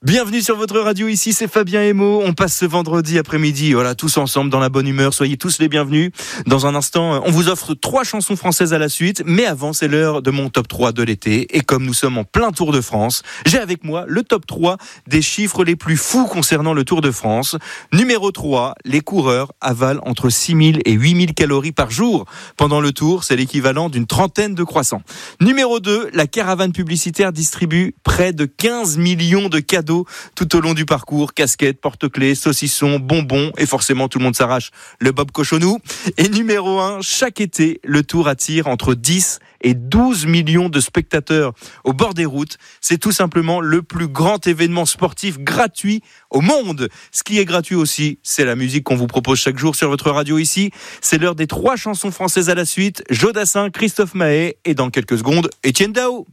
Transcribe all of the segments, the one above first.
Bienvenue sur votre radio, ici c'est Fabien Emo. On passe ce vendredi après-midi, voilà, tous ensemble dans la bonne humeur. Soyez tous les bienvenus. Dans un instant, on vous offre 3 chansons françaises à la suite. Mais avant, c'est l'heure de mon top 3 de l'été. Et comme nous sommes en plein Tour de France, j'ai avec moi le top 3 des chiffres les plus fous concernant le Tour de France. Numéro 3, les coureurs avalent entre 6000 et 8000 calories par jour. Pendant le Tour, c'est l'équivalent d'une trentaine de croissants. Numéro 2, la caravane publicitaire distribue près de 15 millions de cadeaux tout au long du parcours, casquettes, porte-clés, saucissons, bonbons, et forcément tout le monde s'arrache le bob cochonou. Et numéro 1, chaque été, le Tour attire entre 10 et 12 millions de spectateurs au bord des routes. C'est tout simplement le plus grand événement sportif gratuit au monde. Ce qui est gratuit aussi, c'est la musique qu'on vous propose chaque jour sur votre radio ici. C'est l'heure des 3 chansons françaises à la suite. Jodassin, Christophe Maé et dans quelques secondes, Étienne Dao.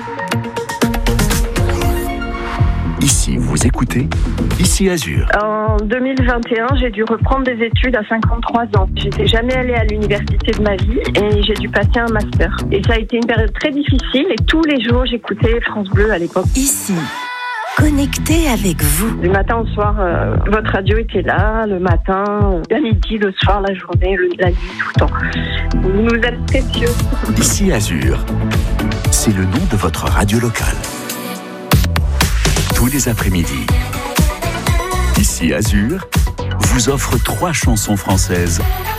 Ici, vous écoutez Ici Azur. En 2021, j'ai dû reprendre des études à 53 ans. J'étais jamais allée à l'université de ma vie et j'ai dû passer un master. Et ça a été une période très difficile et tous les jours, j'écoutais France Bleu à l'époque. Ici, connecté avec vous. Du matin au soir, votre radio était là, le matin, à midi, le soir, la journée, la nuit, tout le temps. Vous nous êtes précieux. Ici Azur, c'est le nom de votre radio locale. Tous les après-midi, Ici Azur vous offre 3 chansons françaises